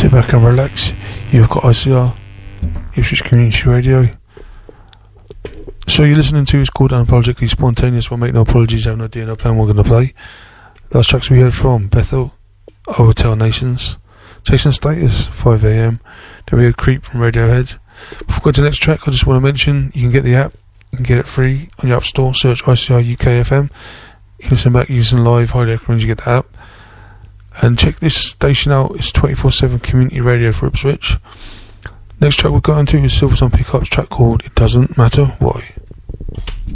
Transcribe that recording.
Sit back and relax. You've got ICR, Ipswich Community Radio. So you're listening to is called Unapologetically Spontaneous. We'll make no apologies, have no idea, no plan we're going to play. Last tracks we heard from Bethel, Hotel Nations, Jason Status, 5am. Then we heard Creep from Radiohead. Before we go to the next track, I just want to mention you can get the app. You can get it free on your app store. Search ICR UK FM. You can listen back, you listen live. Highly recommend you get the app. And check this station out. It's 24/7 community radio for Ipswich. Next track we're going to is Silverstone Pickups, track called It Doesn't Matter Why.